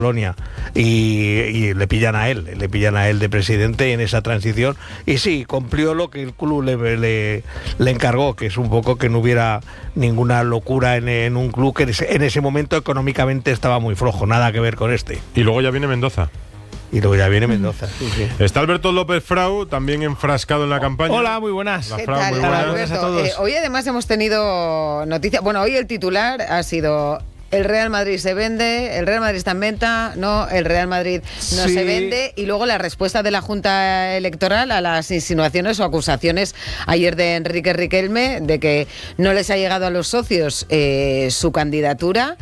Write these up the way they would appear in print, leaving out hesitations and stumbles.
Polonia y le pillan a él de presidente en esa transición, y sí, cumplió lo que el club le encargó, que es un poco que no hubiera ninguna locura en un club que en ese momento económicamente estaba muy flojo, nada que ver con este. Y luego ya viene Mendoza. Sí, sí. Está Alberto López Frau, también enfrascado en la campaña. Hola, muy buenas. Hola, ¿Qué Frau, tal, muy buenas. Alberto? A todos. Hoy además hemos tenido noticias. Bueno, hoy el titular ha sido: el Real Madrid se vende, el Real Madrid está en venta, no, el Real Madrid no se vende. Y luego la respuesta de la Junta Electoral a las insinuaciones o acusaciones ayer de Enrique Riquelme de que no les ha llegado a los socios su candidatura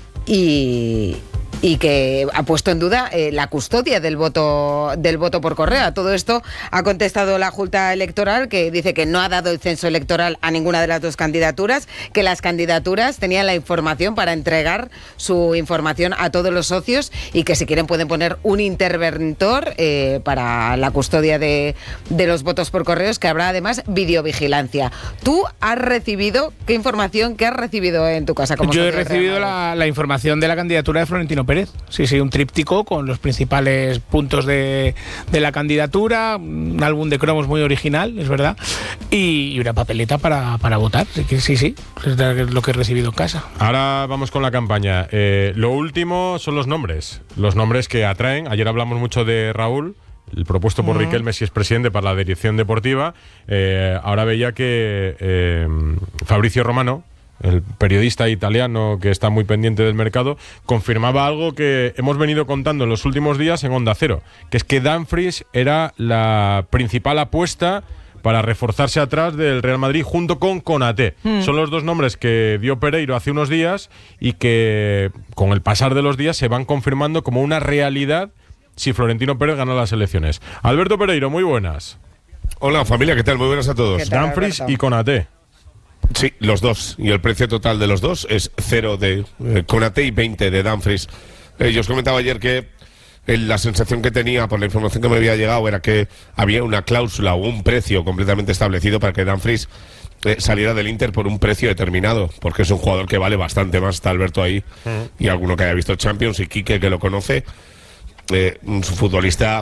y que ha puesto en duda la custodia del voto por correo. A todo esto ha contestado la Junta Electoral, que dice que no ha dado el censo electoral a ninguna de las dos candidaturas, que las candidaturas tenían la información para entregar su información a todos los socios y que si quieren pueden poner un interventor para la custodia de los votos por correos, que habrá además videovigilancia. ¿Tú has recibido qué información has recibido en tu casa? Yo he recibido la información de la candidatura de Florentino Pérez. Sí, un tríptico con los principales puntos de la candidatura, un álbum de cromos muy original, es verdad, y una papeleta para votar. Sí, es lo que he recibido en casa. Ahora vamos con la campaña. Lo último son los nombres que atraen. Ayer hablamos mucho de Raúl, el propuesto por Riquelme si es presidente para la dirección deportiva. Ahora veía que Fabrizio Romano, el periodista italiano que está muy pendiente del mercado, confirmaba algo que hemos venido contando en los últimos días en Onda Cero, que es que Dumfries era la principal apuesta para reforzarse atrás del Real Madrid junto con Konaté. Son los dos nombres que dio Pereiro hace unos días y que con el pasar de los días se van confirmando como una realidad si Florentino Pérez gana las elecciones. Alberto Pereiro, muy buenas. Hola familia, ¿qué tal? Muy buenas a todos. Dumfries y Konaté. Sí, los dos. Y el precio total de los dos es 0 de Konaté y 20 de Dumfries. Yo os comentaba ayer que la sensación que tenía por la información que me había llegado era que había una cláusula o un precio completamente establecido para que Dumfries saliera del Inter por un precio determinado, porque es un jugador que vale bastante más. Está Alberto ahí y alguno que haya visto Champions, y Quique que lo conoce. Un futbolista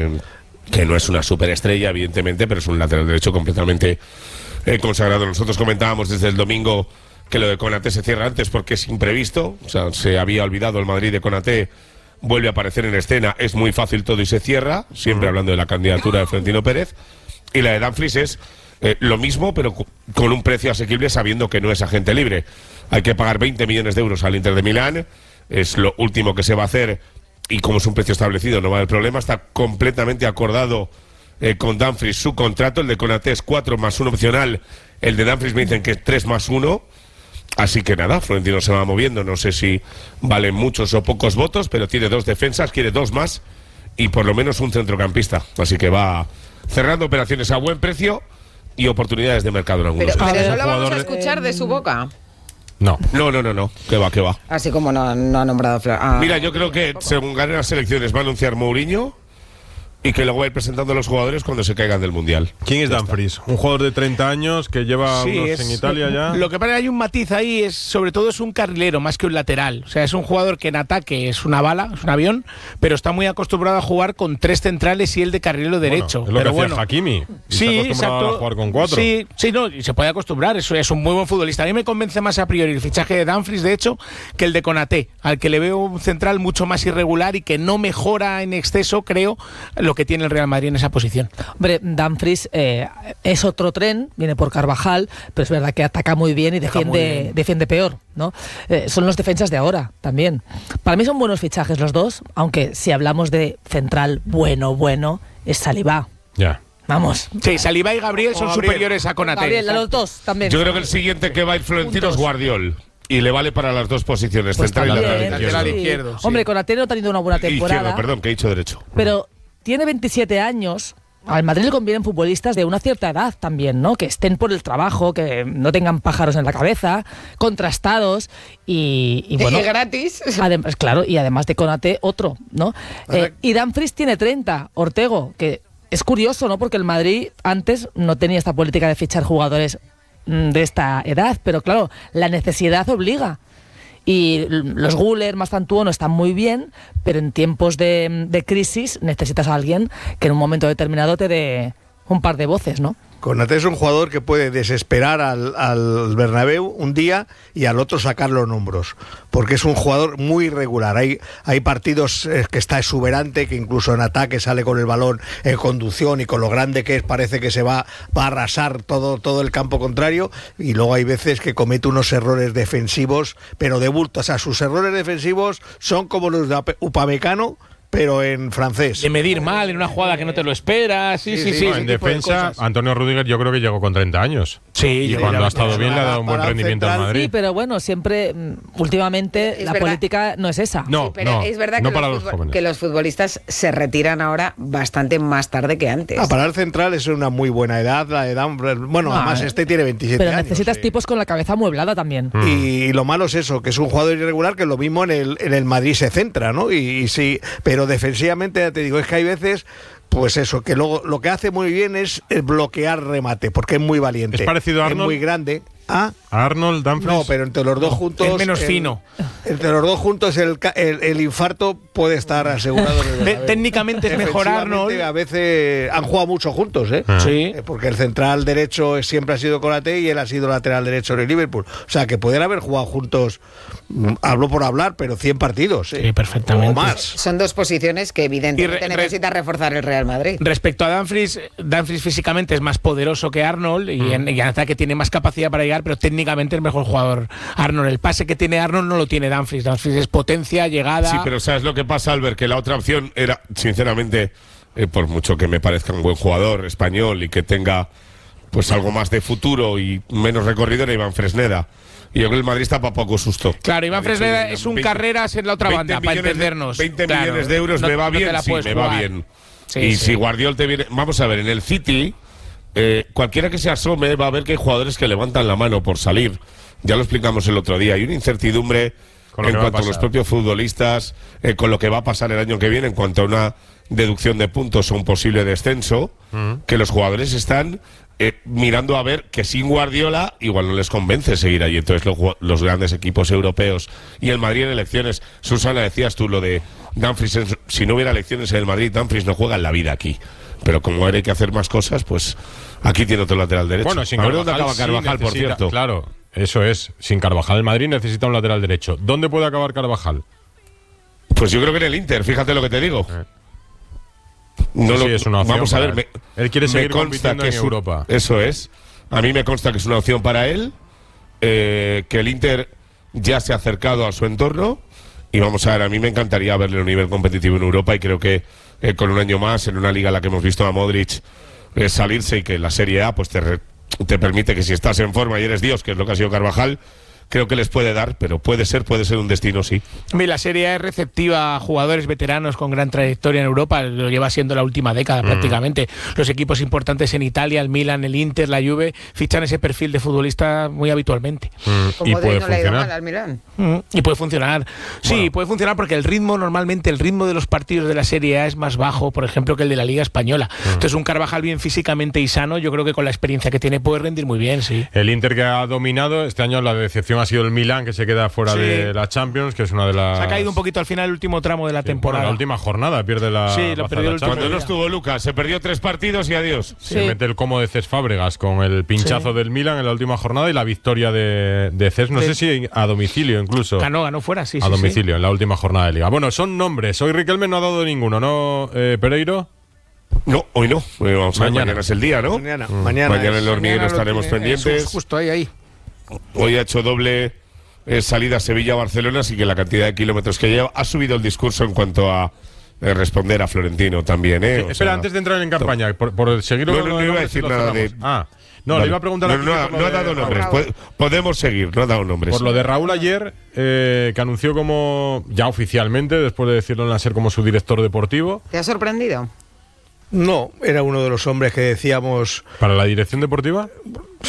que no es una superestrella, evidentemente, pero es un lateral derecho completamente consagrado. Nosotros comentábamos desde el domingo que lo de Konaté se cierra antes porque es imprevisto. O sea, se había olvidado el Madrid de Konaté, vuelve a aparecer en escena, es muy fácil todo y se cierra, siempre hablando de la candidatura de Florentino Pérez. Y la de Dumfries es lo mismo, pero con un precio asequible, sabiendo que no es agente libre. Hay que pagar 20 millones de euros al Inter de Milán, es lo último que se va a hacer, y como es un precio establecido no va a haber problema. Está completamente acordado con Dumfries su contrato. El de Konaté es 4 más 1 opcional, el de Dumfries me dicen que es 3 más 1. Así que nada, Florentino se va moviendo, no sé si valen muchos o pocos votos, pero tiene 2 defensas, quiere 2 más y por lo menos un centrocampista. Así que va cerrando operaciones a buen precio y oportunidades de mercado en algunos casos. Pero no lo vamos a escuchar de su boca. No. ¿Qué va? Así como no ha nombrado Mira, yo creo que según ganen las elecciones va a anunciar Mourinho y que luego va a ir presentando a los jugadores cuando se caigan del Mundial. ¿Quién es Dumfries? Un jugador de 30 años que lleva unos en Italia ya. Lo que pasa es que hay un matiz ahí, sobre todo es un carrilero más que un lateral. O sea, es un jugador que en ataque es una bala, es un avión, pero está muy acostumbrado a jugar con 3 centrales y él de carrilero derecho. Es lo pero que hacía Hakimi. Sí, exacto. A jugar con 4. Sí, no, y se puede acostumbrar, eso es un muy buen futbolista. A mí me convence más a priori el fichaje de Dumfries, de hecho, que el de Konaté, al que le veo un central mucho más irregular y que no mejora en exceso, creo, lo que tiene el Real Madrid en esa posición. Hombre, Dumfries es otro tren, viene por Carvajal, pero es verdad que ataca muy bien y defiende peor, ¿no? Son los defensas de ahora también. Para mí son buenos fichajes los dos, aunque si hablamos de central bueno, es Saliba. Ya. Vamos. Sí, Saliba y Gabriel son superiores a Konaté. Gabriel, a los dos también. Yo creo que el siguiente que va a ir Florentino es Guardiol. Y le vale para las 2 posiciones, pues central y lateral izquierdo. Sí. Hombre, Konaté no está teniendo una buena temporada. Izquierdo, perdón, que he dicho derecho. Pero tiene 27 años. Al Madrid le convienen futbolistas de una cierta edad también, ¿no? Que estén por el trabajo, que no tengan pájaros en la cabeza, contrastados y bueno. Y gratis. Además, claro, y además de Konaté, otro, ¿no? Y Dumfries tiene 30, Ortego, que es curioso, ¿no? Porque el Madrid antes no tenía esta política de fichar jugadores de esta edad, pero claro, la necesidad obliga. Y los Güler, Mastantuono están muy bien, pero en tiempos de crisis necesitas a alguien que en un momento determinado te dé un par de voces, ¿no? Konaté es un jugador que puede desesperar al Bernabéu un día y al otro sacar los hombros, porque es un jugador muy irregular. Hay partidos que está exuberante, que incluso en ataque sale con el balón en conducción y con lo grande que es parece que se va a arrasar todo el campo contrario, y luego hay veces que comete unos errores defensivos, pero de bulto. O sea, sus errores defensivos son como los de Upamecano, pero en francés. De medir mal en una jugada que no te lo esperas. Sí. No, en defensa, Antonio Rüdiger yo creo que llegó con 30 años. Sí, y cuando ha estado bien le ha dado un buen para rendimiento al central, Madrid. Sí, pero bueno, siempre, últimamente, Es la verdad. política no es esa. No, Sí, pero es verdad no que, para los jóvenes. que los futbolistas se retiran ahora bastante más tarde que antes. Para el central es una muy buena edad, la edad, bueno, No, además este tiene 27 Pero años. necesitas tipos con la cabeza amueblada también. Y lo malo es eso, que es un jugador irregular, que lo mismo en el Madrid se centra, ¿no? Y sí, pero defensivamente, ya te digo, es que hay veces, pues eso, que luego lo que hace muy bien es bloquear remate, porque es muy valiente. ¿Es parecido a Arnold? Es muy grande. ¿Ah? Arnold, Dumfries. No, pero entre los dos juntos... es menos fino. Entre los dos juntos el infarto puede estar asegurado. Técnicamente es mejor Defensivamente, Arnold. A veces han jugado mucho juntos, ¿eh? Sí. Porque el central derecho siempre ha sido Konaté y él ha sido lateral derecho en el Liverpool. O sea, que pueden haber jugado juntos, hablo por hablar, pero 100 partidos. ¿eh? Sí, perfectamente. O más. Son dos posiciones que evidentemente Y necesita reforzar el Real Madrid. Respecto a Dumfries físicamente es más poderoso que Arnold y en ataque tiene más capacidad para llegar, pero técnicamente es mejor jugador Arnold. El pase que tiene Arnold no lo tiene Dumfries. Dumfries es potencia, llegada. Sí, pero ¿sabes lo que pasa, Albert? Que la otra opción era, sinceramente, por mucho que me parezca un buen jugador español y que tenga pues algo más de futuro y menos recorrido, era Iván Fresneda. Y yo creo que el Madrid está para poco susto. Claro, Iván Fresneda es un 20 Carreras en la otra banda, para entendernos. 20 Claro, millones de euros, no- me va no te bien, la sí, puedes me va jugar. bien. Sí, y sí. si Guardiola te viene... Vamos a ver, en el City, cualquiera que se asome va a ver que hay jugadores que levantan la mano por salir. Ya lo explicamos el otro día. Hay una incertidumbre Con lo en que va a cuanto a los pasar. propios futbolistas, con lo que va a pasar el año que viene en cuanto a una deducción de puntos o un posible descenso, que los jugadores están mirando a ver que sin Guardiola igual no les convence seguir allí. Entonces los grandes equipos europeos y el Madrid en elecciones, Susana, decías tú lo de Dumfries, si no hubiera elecciones en el Madrid, Dumfries no juega en la vida aquí. Pero como ahora hay que hacer más cosas, pues aquí tiene otro lateral derecho. Bueno, sin a ver dónde acaba sí Carvajal, por necesita- cierto. Claro, eso es. Sin Carvajal, el Madrid necesita un lateral derecho. ¿Dónde puede acabar Carvajal? Pues yo creo que en el Inter, fíjate lo que te digo. No Sí, lo- es una opción Vamos a para ver, él. Él quiere seguir compitiendo en es Europa. Eso es. A mí me consta que es una opción para él, que el Inter ya se ha acercado a su entorno y vamos a ver, a mí me encantaría verle a un nivel competitivo en Europa y creo que con un año más en una liga en la que hemos visto a Modric salirse y que la Serie A pues te permite que si estás en forma y eres Dios, que es lo que ha sido Carvajal, creo que les puede dar, pero puede ser un destino, sí. La Serie A es receptiva a jugadores veteranos con gran trayectoria en Europa, lo lleva siendo la última década prácticamente. Los equipos importantes en Italia, el Milan, el Inter, la Juve, fichan ese perfil de futbolista muy habitualmente. Y Como puede no le ha ido mal funcionar. al Milán. Y puede funcionar. Sí, puede funcionar porque el ritmo de los partidos de la Serie A es más bajo, por ejemplo, que el de la Liga Española. Entonces un Carvajal bien físicamente y sano, yo creo que con la experiencia que tiene puede rendir muy bien, sí. El Inter que ha dominado, este año la decepción ha sido el Milan, que se queda fuera Sí. de la Champions, que es una de las... Se ha caído un poquito al final el último tramo de la temporada. Bueno, la última jornada pierde la... Sí, lo baza perdió de la el Champions. Cuando no estuvo Lucas, se perdió 3 partidos y adiós. Sí, mete el como de Cés Fábregas con el pinchazo del Milan en la última jornada y la victoria de Cés, no sé si a domicilio incluso. Ganó fuera, sí. A domicilio, en la última jornada de Liga. Bueno, son nombres. Hoy Riquelme no ha dado ninguno, ¿no, Pereiro? No, hoy no. Vamos a ver, Mañana. mañana es el día, ¿no? Mañana Mañana en el hormiguero estaremos pendientes. Justo ahí. Hoy ha hecho doble salida Sevilla-Barcelona, así que la cantidad de kilómetros que lleva ha subido el discurso en cuanto a responder a Florentino también, ¿eh? O Espera, sea, antes de entrar en campaña, por seguir No, con lo no de iba a nombres, decir lo nada cerramos. de- No, vale. le iba a preguntar No, a Quique por lo no ha de dado nombres. Raúl. Podemos seguir, no ha dado nombres. Por lo de Raúl ayer, que anunció como, ya oficialmente, después de decirlo en la SER como su director deportivo, ¿Te ha sorprendido? No, era uno de los hombres que decíamos, para la dirección deportiva.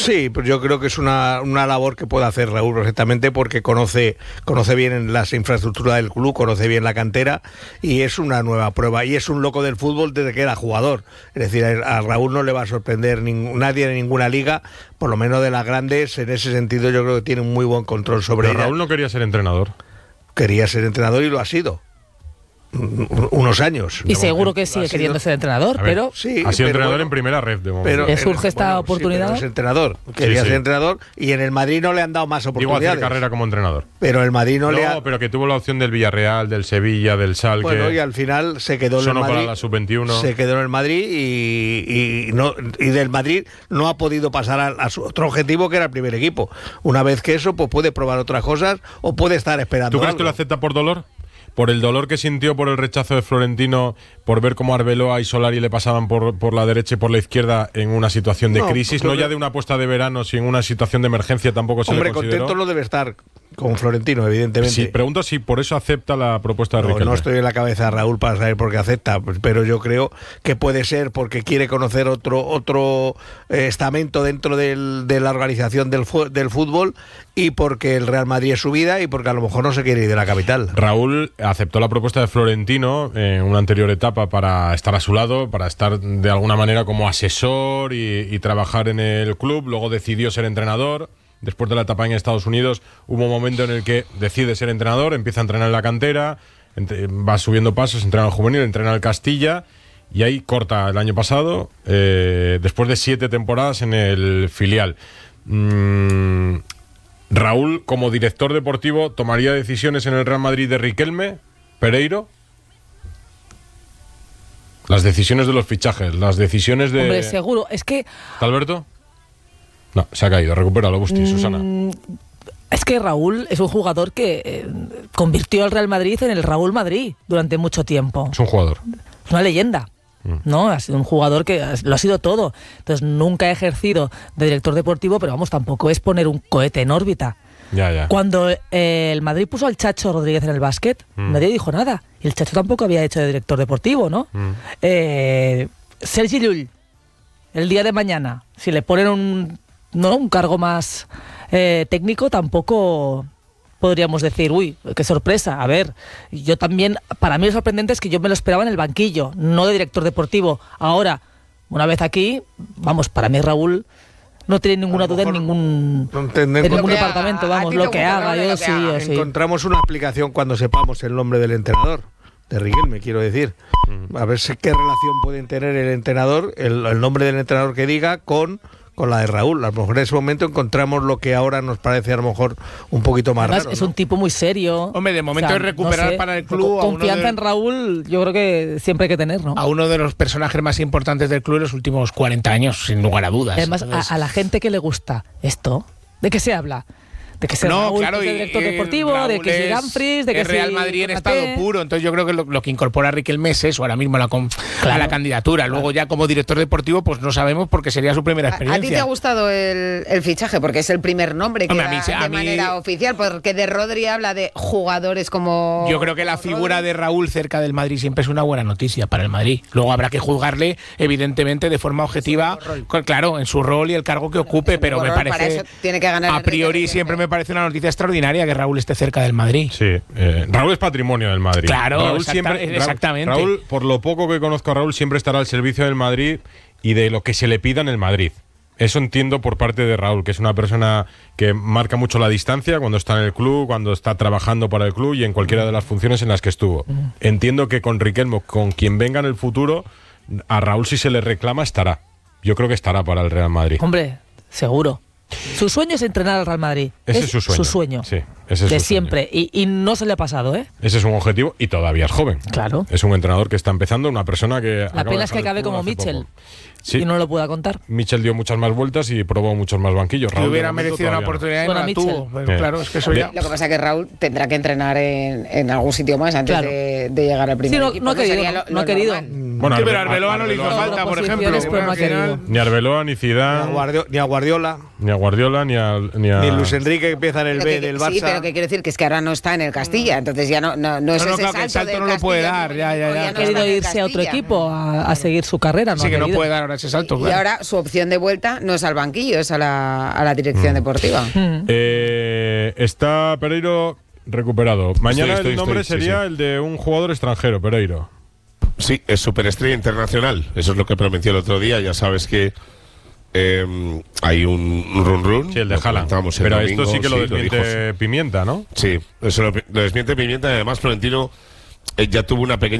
Sí, pues yo creo que es una labor que puede hacer Raúl perfectamente porque conoce bien las infraestructuras del club, conoce bien la cantera y es una nueva prueba. Y es un loco del fútbol desde que era jugador. Es decir, a Raúl no le va a sorprender nadie de ninguna liga, por lo menos de las grandes. En ese sentido yo creo que tiene un muy buen control sobre Pero ella. Raúl no quería ser entrenador. Quería ser entrenador y lo ha sido. Unos años. Y seguro que sigue queriendo ser entrenador, A ver, pero Sí, ha sido pero entrenador bueno, en primera red de momento. ¿Le surge esta oportunidad? pero es entrenador. Quería Sí. ser entrenador y en el Madrid no le han dado más Digo, oportunidades. hacer carrera como entrenador. Pero el Madrid no le ha... pero que tuvo la opción del Villarreal, del Sevilla, del Schalke. Bueno, y al final se quedó en el sonó Madrid. para la sub-21. Se quedó en el Madrid y del Madrid no ha podido pasar a su otro objetivo, que era el primer equipo. Una vez que eso, pues puede probar otras cosas o puede estar esperando ¿Tú crees algo. que lo acepta por dolor? Por el dolor que sintió por el rechazo de Florentino, por ver cómo Arbeloa y Solari le pasaban por la derecha y por la izquierda en una situación de No, crisis, pues no ya de una apuesta de verano, sino en una situación de emergencia tampoco se Hombre, le consideró. contento no debe estar con Florentino, evidentemente. Sí, pregunto si por eso acepta la propuesta de No, Riquelme. no estoy en la cabeza de Raúl para saber por qué acepta, pero yo creo que puede ser porque quiere conocer otro estamento dentro de la organización del fútbol y porque el Real Madrid es su vida y porque a lo mejor no se quiere ir de la capital. Raúl aceptó la propuesta de Florentino en una anterior etapa para estar a su lado, para estar de alguna manera como asesor y trabajar en el club. Luego decidió ser entrenador. Después de la etapa en Estados Unidos hubo un momento en el que decide ser entrenador, empieza a entrenar en la cantera, va subiendo pasos, entrena al juvenil, entrena al Castilla y ahí corta el año pasado, después de 7 temporadas en el filial. Raúl, como director deportivo, ¿tomaría decisiones en el Real Madrid de Riquelme, Pereiro? Las decisiones de los fichajes, las decisiones de... hombre, seguro. Es que ¿Está Alberto? No, se ha caído. Recupéralo, Busti, Susana. Es que Raúl es un jugador que convirtió al Real Madrid en el Raúl Madrid durante mucho tiempo. Es un jugador. Es una leyenda, ¿no? Ha sido un jugador que lo ha sido todo. Entonces nunca ha ejercido de director deportivo, pero vamos, tampoco es poner un cohete en órbita. Ya. Cuando el Madrid puso al Chacho Rodríguez en el básquet, nadie dijo nada. Y el Chacho tampoco había hecho de director deportivo, ¿no? Sergi Llull, el día de mañana, si le ponen un cargo más técnico, tampoco podríamos decir, uy, qué sorpresa. A ver, yo también, para mí lo sorprendente es que yo me lo esperaba en el banquillo, no de director deportivo. Ahora, una vez aquí, vamos, para mí Raúl no tiene ninguna duda en ningún departamento, vamos, lo que haga, yo sí. Encontramos una explicación cuando sepamos el nombre del entrenador, de Riquelme, quiero decir. A ver qué relación pueden tener el entrenador, el nombre del entrenador que diga con la de Raúl. A lo mejor en ese momento encontramos lo que ahora nos parece a lo mejor un poquito más Además, raro, es ¿no? un tipo muy serio. Hombre, de momento es recuperar para el club a uno confianza en Raúl, yo creo que siempre hay que tener, ¿no? a uno de los personajes más importantes del club en los últimos 40 años, sin lugar a dudas. Además, Entonces, a la gente que le gusta esto, ¿de qué se habla? De que sea Raúl, claro, que sea y director deportivo, Raúl de que sea Dumfries, de que es Real sea Madrid en Konaté. estado puro. Entonces yo creo que lo que incorpora Riquelme es eso ahora mismo a la candidatura. Luego ya como director deportivo pues no sabemos porque sería su primera experiencia. ¿A ti te ha gustado el fichaje? Porque es el primer nombre que Hombre, da a de mí- manera oficial, porque de Rodri habla de jugadores como... Yo creo que la figura de Raúl cerca del Madrid siempre es una buena noticia para el Madrid. Luego habrá que juzgarle, evidentemente, de forma objetiva, claro, en su rol y el cargo que ocupe, pero me Para parece, eso tiene que ganar a Enrique priori Riquelme. siempre me parece una noticia extraordinaria que Raúl esté cerca del Madrid. Sí, Raúl es patrimonio del Madrid. Claro, Raúl exactamente. Raúl, por lo poco que conozco a Raúl, siempre estará al servicio del Madrid y de lo que se le pida en el Madrid. Eso entiendo por parte de Raúl, que es una persona que marca mucho la distancia cuando está en el club, cuando está trabajando para el club y en cualquiera de las funciones en las que estuvo. Entiendo que con Riquelme, con quien venga en el futuro, a Raúl si se le reclama estará. Yo creo que estará para el Real Madrid. Hombre, seguro. Su sueño es entrenar al Real Madrid. Ese es su sueño. Su sueño. Sí, ese es de su siempre. Y no se le ha pasado, ¿eh? Ese es un objetivo y todavía es joven. Claro. Es un entrenador que está empezando, una persona que... La pena es que acabe como Mitchell. Sí. Y no lo pueda contar. Mitchell dio muchas más vueltas y probó muchos más banquillos. Que Raúl, de hubiera momento, merecido una todavía no. oportunidad y no Bueno, la tuvo. Mitchell. Pero claro, es que eso ya... Lo que pasa es que Raúl tendrá que entrenar en algún sitio más antes Claro. de llegar al primer Sí, equipo. no ha que querido. sería lo No ha querido. normal. Bueno, Sí, pero a Arbeloa no le hizo Arbeloa falta, por ejemplo. Posiciones, pero no ha Al final- querido. Ni a Arbeloa, ni Zidane, Ni a Guardiola, ni a Guardiola, ni a ni Luis Enrique, que empieza en el Pero B que- del Barça. Sí, pero que quiero decir que es que ahora no está en el Castilla, entonces ya no es No, ese claro, que el salto salto del no lo puede Castilla, dar, ya. no Ha está querido en el irse a otro Castilla. equipo a seguir su carrera. Sí, ha que no querido. puede dar ahora ese salto. Y claro. ahora su opción de vuelta no es al banquillo, es a la dirección deportiva. Está Pereiro recuperado. Mañana Estoy, el nombre sí, sería sí. el de un jugador extranjero, Pereiro. Sí, es superestrella internacional. Eso es lo que prometió el otro día. Ya sabes que hay un run. Sí, el de Haaland. Pero esto sí que lo desmiente Pimienta, ¿no? Sí, eso lo desmiente Pimienta. Además, Florentino ya tuvo una pequeña